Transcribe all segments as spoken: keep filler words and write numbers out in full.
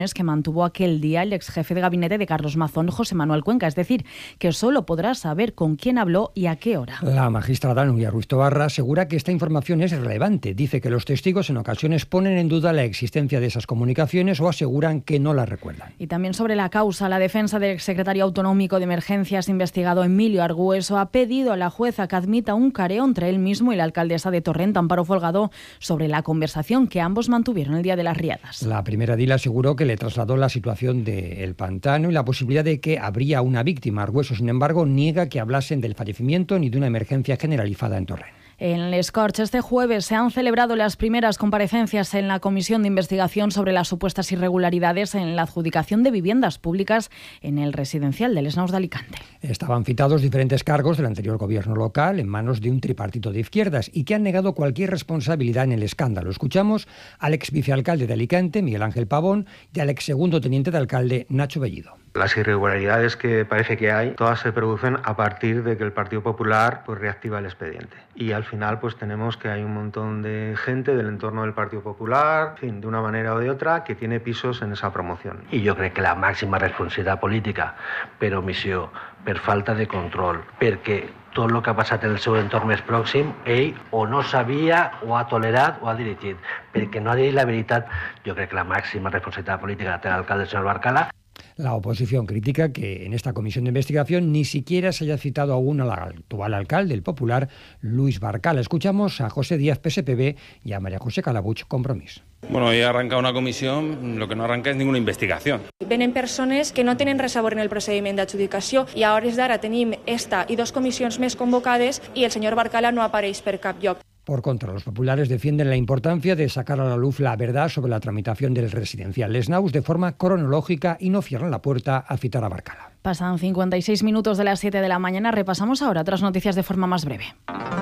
que mantuvo aquel día el ex jefe de gabinete de Carlos Mazón, José Manuel Cuenca, es decir, que solo podrá saber con quién habló y a qué hora. La magistrada Núria Ruiz Tobarra asegura que esta información es relevante. Dice que los testigos en ocasiones ponen en duda la existencia de esas comunicaciones o aseguran que no las recuerdan. Y también sobre la causa, la defensa del exsecretario autonómico de Emergencias investigado Emilio Argüeso ha pedido a la jueza que admita un careo entre él mismo y la alcaldesa de Torrent, Amparo Folgado, sobre la conversación que ambos mantuvieron el día de las riadas. La primera edil aseguró que le trasladó la situación del pantano y la posibilidad de que habría una víctima. Argüeso, sin embargo, niega que hablasen del fallecimiento ni de una emergencia generalizada en Torrent. En Les Corts, este jueves se han celebrado las primeras comparecencias en la Comisión de Investigación sobre las supuestas irregularidades en la adjudicación de viviendas públicas en el residencial de Les Naus de Alicante. Estaban citados diferentes cargos del anterior gobierno local en manos de un tripartito de izquierdas y que han negado cualquier responsabilidad en el escándalo. Escuchamos al ex vicealcalde de Alicante, Miguel Ángel Pavón, y al ex segundo teniente de alcalde, Nacho Bellido. Las irregularidades que parece que hay, todas se producen a partir de que el Partido Popular pues reactiva el expediente. Y al final pues tenemos que hay un montón de gente del entorno del Partido Popular, en fin, de una manera o de otra, que tiene pisos en esa promoción. I jo crec que la màxima responsabilitat política per omissió, per falta de control, perquè tot el que ha passat en el seu entorn més pròxim, ell o no sabia, o ha tolerat, o ha dirigit. Perquè no ha dit la veritat, jo crec que la màxima responsabilitat política la té l'alcalde, el senyor Barcala. La oposición critica que en esta comisión de investigación ni siquiera se haya citado aún al actual alcalde, el popular Luis Barcala. Escuchamos a José Díaz, P S P B, y a María José Calabuch, Compromís. Bueno, hoy ha arrancado una comisión, lo que no arranca es ninguna investigación. Venen persones que no tenen res a veure en el procediment d'adjudicació i a hores d'ara tenim esta i dos comissions més convocades i el senyor Barcala no apareix per cap lloc. Por contra, los populares defienden la importancia de sacar a la luz la verdad sobre la tramitación del residencial Les Naus de forma cronológica y no cierran la puerta a citar a Barcala. Pasan cincuenta y seis minutos de las siete de la mañana. Repasamos ahora otras noticias de forma más breve.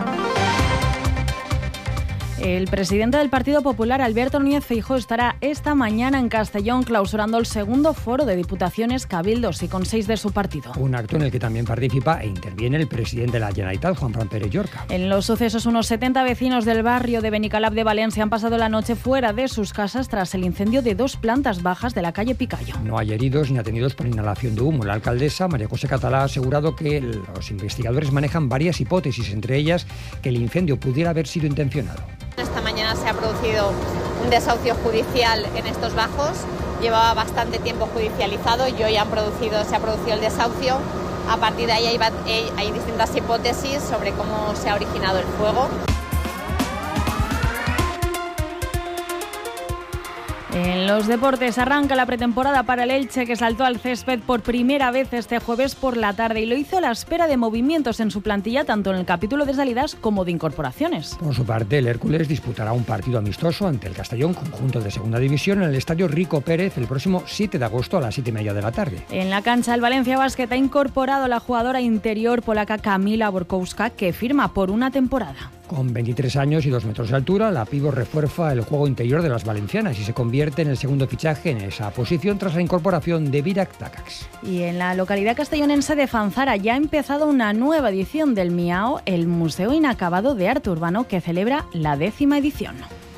El presidente del Partido Popular, Alberto Núñez Feijóo, estará esta mañana en Castellón clausurando el segundo foro de diputaciones, cabildos y consells de su partido. Un acto en el que también participa e interviene el presidente de la Generalitat, Juanfran Pérez Llorca. En los sucesos, unos setenta vecinos del barrio de Benicalap de Valencia han pasado la noche fuera de sus casas tras el incendio de dos plantas bajas de la calle Picayo. No hay heridos ni detenidos por inhalación de humo. La alcaldesa, María José Catalá, ha asegurado que los investigadores manejan varias hipótesis, entre ellas que el incendio pudiera haber sido intencionado. Esta mañana se ha producido un desahucio judicial en estos bajos. Llevaba bastante tiempo judicializado y hoy han producido, se ha producido el desahucio. A partir de ahí hay, hay distintas hipótesis sobre cómo se ha originado el fuego. En los deportes arranca la pretemporada para el Elche, que saltó al césped por primera vez este jueves por la tarde y lo hizo a la espera de movimientos en su plantilla tanto en el capítulo de salidas como de incorporaciones. Por su parte, el Hércules disputará un partido amistoso ante el Castellón, conjunto de segunda división, en el estadio Rico Pérez el próximo siete de agosto a las siete y media de la tarde. En la cancha, el Valencia Basket ha incorporado a la jugadora interior polaca Kamila Borkowska, que firma por una temporada. Con veintitrés años y dos metros de altura, la pívot refuerza el juego interior de las valencianas y se convierte en el segundo fichaje en esa posición tras la incorporación de Virak Takacs. Y en la localidad castellonense de Fanzara ya ha empezado una nueva edición del Miao, el Museo Inacabado de Arte Urbano, que celebra la décima edición.